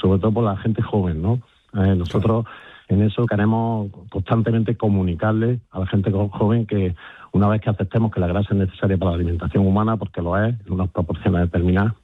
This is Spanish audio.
sobre todo por la gente joven, ¿no? Nosotros en eso queremos constantemente comunicarle a la gente joven que una vez que aceptemos que la grasa es necesaria para la alimentación humana, porque lo es, en unas proporciones determinadas,